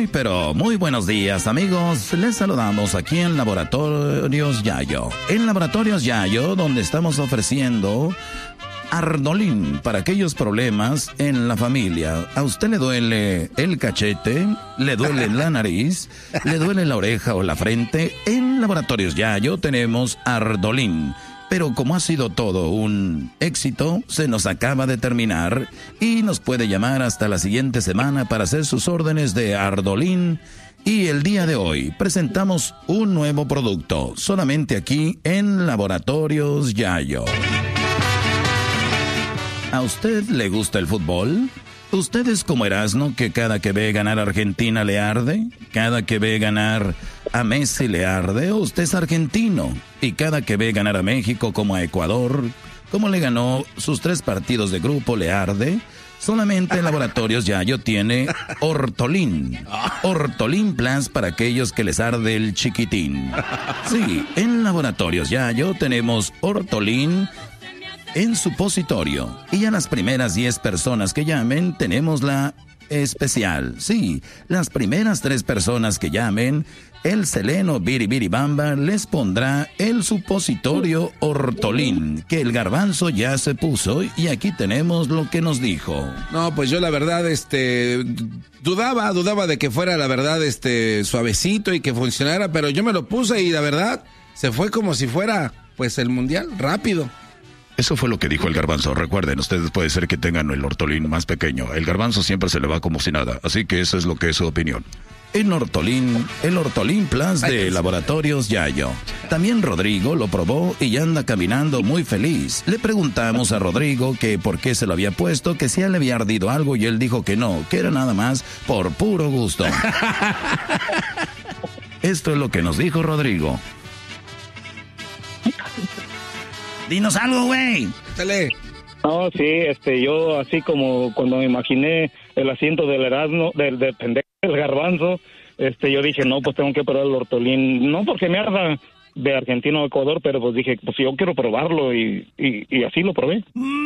Muy, pero muy buenos días, amigos. Les saludamos aquí en Laboratorios Yayo. En Laboratorios Yayo, donde estamos ofreciendo Ardolín para aquellos problemas en la familia. ¿A usted le duele el cachete? ¿Le duele la nariz? ¿Le duele la oreja o la frente? En Laboratorios Yayo tenemos Ardolín. Pero como ha sido todo un éxito, se nos acaba de terminar y nos puede llamar hasta la siguiente semana para hacer sus órdenes de Ardolín. Y el día de hoy presentamos un nuevo producto, solamente aquí en Laboratorios Yayo. ¿A usted le gusta el fútbol? ¿Usted es como Erasmo, que cada que ve ganar a Argentina le arde? ¿Cada que ve ganar a Messi le arde? ¿O usted es argentino? Y cada que ve ganar a México como a Ecuador, como le ganó sus 3 partidos de grupo, le arde. Solamente en Laboratorios Yayo tiene Ortolín. Ortolín Plus para aquellos que les arde el chiquitín. Sí, en Laboratorios Yayo tenemos Ortolín en supositorio. Y a las primeras 10 personas que llamen, tenemos la especial. Sí, las primeras 3 personas que llamen, el Seleno Biribiribamba les pondrá el supositorio Ortolín, que el Garbanzo ya se puso, y aquí tenemos lo que nos dijo. No, pues yo la verdad, dudaba de que fuera la verdad, suavecito y que funcionara, pero yo me lo puse y la verdad, se fue como si fuera, pues, el mundial, rápido. Eso fue lo que dijo el Garbanzo. Recuerden, ustedes puede ser que tengan el Ortolín más pequeño. El Garbanzo siempre se le va como si nada. Así que eso es lo que es su opinión. En Ortolín, el Ortolín Plus de Laboratorios Yayo. También Rodrigo lo probó y ya anda caminando muy feliz. Le preguntamos a Rodrigo que por qué se lo había puesto, que si le había ardido algo, y él dijo que no, que era nada más por puro gusto. Esto es lo que nos dijo Rodrigo. Dinos algo, güey. Dale. No, sí, yo así como cuando me imaginé el asiento del Erasmo, del pendejo del Garbanzo, yo dije, no, pues tengo que probar el Ortolín, no porque me arda de Argentina o Ecuador, pero pues dije, pues yo quiero probarlo y así lo probé.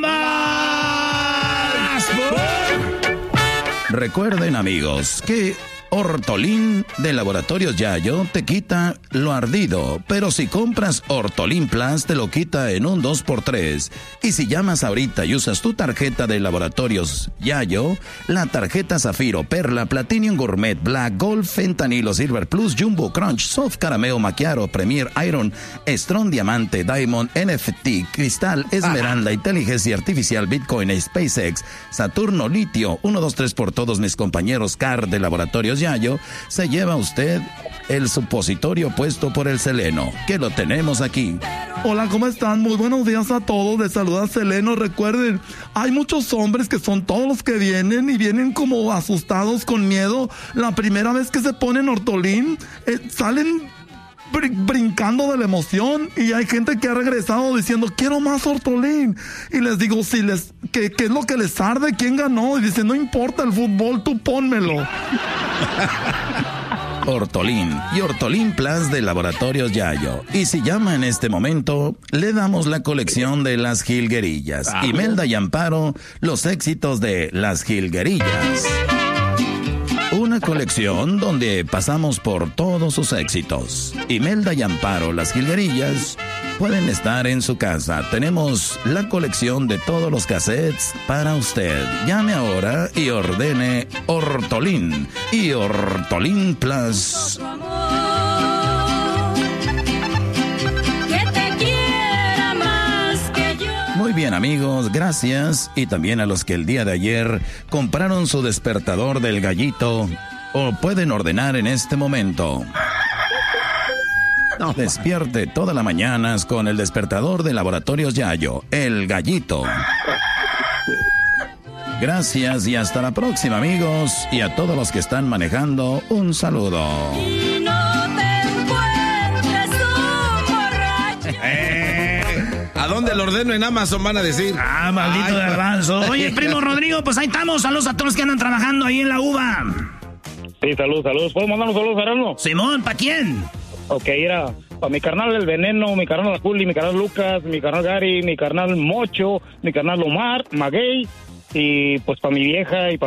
¡Más! Recuerden, amigos, que Ortolín de Laboratorios Yayo te quita lo ardido, pero si compras Ortolín Plus te lo quita en un 2x3. Y si llamas ahorita y usas tu tarjeta de Laboratorios Yayo, la tarjeta Zafiro, Perla, Platinum Gourmet, Black, Gold, Fentanilo, Silver Plus, Jumbo, Crunch, Soft Carameo, Macchiato, Premier, Iron, Strong Diamante, Diamond, NFT, Cristal, Esmeralda, Inteligencia Artificial, Bitcoin, SpaceX, Saturno, Litio, 1, 2, 3 por todos mis compañeros CAR de Laboratorios Yayo, se lleva usted el supositorio puesto por el Seleno, que lo tenemos aquí. Hola, ¿cómo están? Muy buenos días a todos. Les saluda Seleno. Recuerden, hay muchos hombres que son todos los que vienen y vienen como asustados, con miedo. La primera vez que se ponen Ortolín, salen brincando de la emoción, y hay gente que ha regresado diciendo, quiero más Ortolín. Y les digo, ¿qué es lo que les arde? ¿Quién ganó? Y dicen, no importa el fútbol, tú pónmelo. Ortolín y Ortolín Plus de Laboratorios Yayo. Y si llama en este momento, le damos la colección de las jilguerillas. Imelda y Amparo, los éxitos de las jilguerillas. Una colección donde pasamos por todos sus éxitos. Imelda y Amparo, las jilguerillas, pueden estar en su casa. Tenemos la colección de todos los cassettes para usted. Llame ahora y ordene Ortolín y Ortolín Plus. Muy bien, amigos, gracias. Y también a los que el día de ayer compraron su despertador del gallito, o pueden ordenar en este momento. Despierte todas las mañanas con el despertador de Laboratorios Yayo, el gallito. Gracias y hasta la próxima, amigos. Y a todos los que están manejando, un saludo. Y no te encuentres un borracho. ¿A dónde lo ordeno en Amazon van a decir? Ah, maldito Garbanzo. Oye, primo Rodrigo, pues ahí estamos. Saludos a todos los que andan trabajando ahí en la uva. Sí, saludos. ¿Puedo mandar un saludo, Fernando? Simón, ¿para quién? Ok, era para mi carnal El Veneno, mi carnal Juli, mi carnal Lucas, mi carnal Gary, mi carnal Mocho, mi carnal Omar, Maguey, y pues para mi vieja y para